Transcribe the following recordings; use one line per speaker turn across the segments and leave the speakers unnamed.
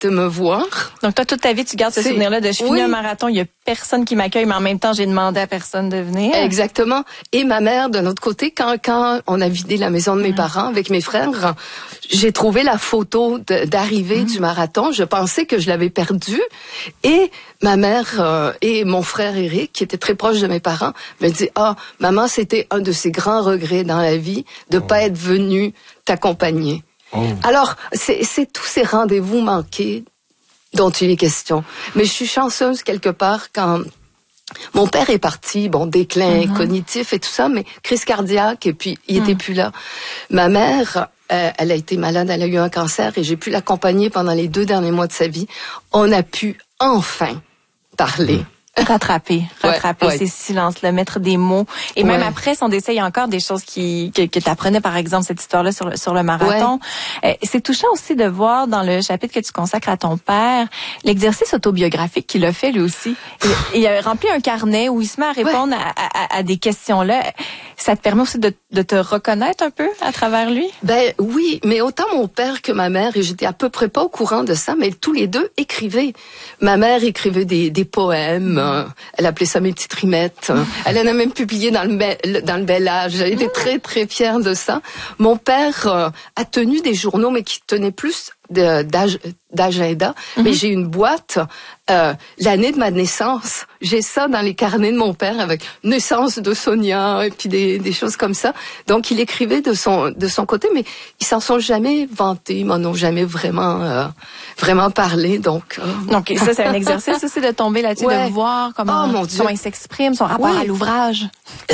de me voir.
Donc toi, toute ta vie, tu gardes ce souvenir-là de je finis un marathon, il y a personne qui m'accueille, mais en même temps, j'ai demandé à personne de venir.
Exactement. Et ma mère, de l'autre côté, quand on a vidé la maison de mes parents avec mes frères, j'ai trouvé la photo d'arrivée du marathon. Je pensais que je l'avais perdue. Et ma mère et mon frère Éric, qui était très proche de mes parents, me dit maman, c'était un de ses grands regrets dans la vie de pas être venue t'accompagner. Alors, c'est tous ces rendez-vous manqués dont il est question. Mais je suis chanceuse quelque part quand mon père est parti, déclin cognitif et tout ça, mais crise cardiaque, et puis il était plus là. Ma mère, elle a été malade, elle a eu un cancer, et j'ai pu l'accompagner pendant les 2 derniers mois de sa vie. On a pu enfin parler.
Rattraper ces silences-là, mettre des mots. Et même après son décès, il y a encore des choses que t'apprenais, par exemple, cette histoire-là sur le marathon. C'est touchant aussi de voir dans le chapitre que tu consacres à ton père, l'exercice autobiographique qu'il a fait lui aussi. Il a rempli un carnet où il se met à répondre à des questions-là. Ça te permet aussi de te reconnaître un peu à travers lui?
Ben oui, mais autant mon père que ma mère, et j'étais à peu près pas au courant de ça, mais tous les deux écrivaient. Ma mère écrivait des poèmes, elle appelait ça mes petites rimettes. Elle en a même publié dans le Bel Âge. Elle était très très fière de ça. Mon père a tenu des journaux, mais qui tenaient plus d'agenda. Mais j'ai une boîte, l'année de ma naissance. J'ai ça dans les carnets de mon père avec naissance de Sonia et puis des choses comme ça. Donc il écrivait de son côté, mais ils s'en sont jamais vantés, ils m'en ont jamais vraiment parlé. Donc
ça c'est un exercice aussi de tomber là-dessus, de voir comment il s'exprime, son rapport à l'ouvrage.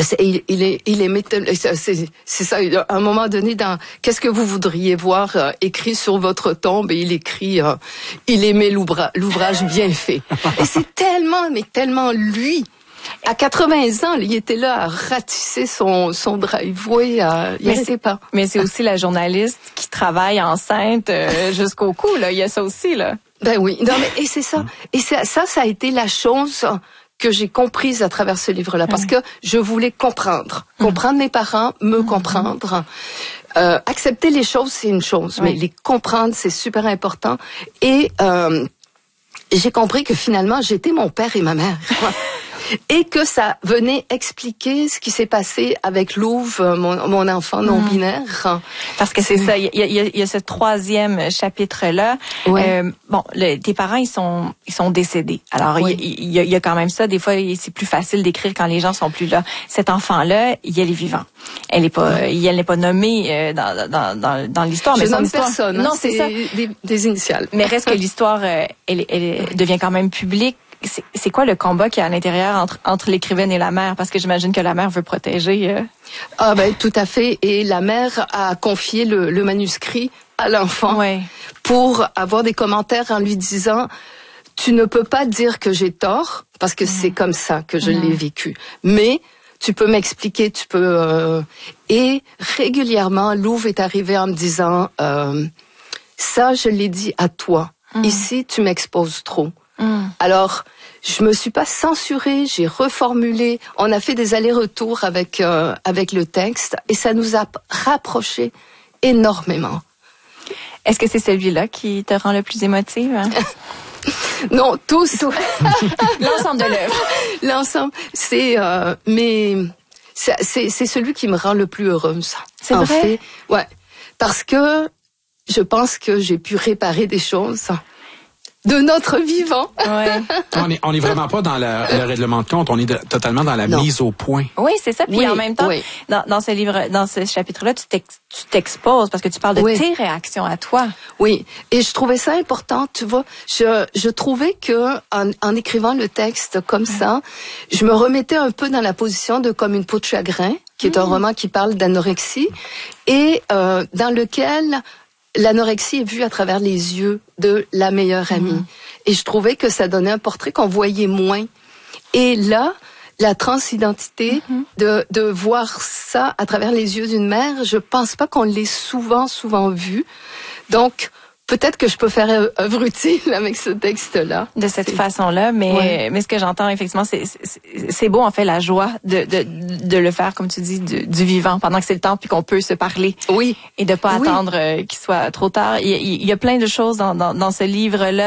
Il aimait, c'est ça. À un moment donné, dans qu'est-ce que vous voudriez voir écrit sur votre tombe, et il écrit, il aimait l'ouvrage bien fait. Et c'est tellement lui. À 80 ans, il était là à ratisser son driveway. Il n'arrêtait pas.
Mais c'est aussi la journaliste qui travaille enceinte jusqu'au cou. Là, il y a ça aussi là.
Ben oui. Non mais et c'est ça. Et ça a été la chose que j'ai comprise à travers ce livre-là, parce que je voulais comprendre mes parents, me comprendre. Accepter les choses, c'est une chose, mais les comprendre, c'est super important. Et j'ai compris que finalement, j'étais mon père et ma mère. Et que ça venait expliquer ce qui s'est passé avec Louve, mon enfant non-binaire.
Parce que c'est ça, il y a ce 3e chapitre-là. Tes parents, ils sont décédés. Alors, il y a quand même ça. Des fois, c'est plus facile d'écrire quand les gens sont plus là. Cet enfant-là, il est vivant. Elle n'est pas nommée dans l'histoire.
Je
mais son
nomme
histoire,
personne.
Non, c'est ça.
Des initiales.
Mais reste que l'histoire, elle devient quand même publique. C'est quoi le combat qu'il y a à l'intérieur entre l'écrivaine et la mère? Parce que j'imagine que la mère veut protéger.
Tout à fait. Et la mère a confié le manuscrit à l'enfant pour avoir des commentaires en lui disant « Tu ne peux pas dire que j'ai tort, parce que c'est comme ça que je l'ai vécu. Mais tu peux m'expliquer, tu peux... Et régulièrement, Louve est arrivée en me disant « Ça, je l'ai dit à toi. Ici, tu m'exposes trop. » Alors, je me suis pas censurée, j'ai reformulé, on a fait des allers-retours avec le texte, et ça nous a rapprochés énormément.
Est-ce que c'est celui-là qui te rend le plus émotive?
Non, tous.
L'ensemble de l'œuvre.
L'ensemble, c'est celui qui me rend le plus heureuse.
C'est vrai?
Fait, parce que je pense que j'ai pu réparer des choses de notre vivant.
On est vraiment pas dans le règlement de compte, on est totalement dans la mise au point.
Oui, c'est ça. Puis en même temps, dans ce livre, dans ce chapitre-là, tu t'exposes parce que tu parles de tes réactions à toi.
Oui, et je trouvais ça important, tu vois. Je trouvais que en écrivant le texte comme ça, je me remettais un peu dans la position de Comme une peau de chagrin, qui est un roman qui parle d'anorexie, et dans lequel l'anorexie est vue à travers les yeux de la meilleure amie. Et je trouvais que ça donnait un portrait qu'on voyait moins. Et là, la transidentité, de voir ça à travers les yeux d'une mère, je pense pas qu'on l'ait souvent vu. Donc, peut-être que je peux faire œuvre utile avec ce texte-là.
De cette façon-là, mais ce que j'entends effectivement, c'est beau en fait la joie de le faire, comme tu dis, du vivant pendant que c'est le temps puis qu'on peut se parler.
Oui.
Et de pas attendre qu'il soit trop tard. Il y a plein de choses dans ce livre-là.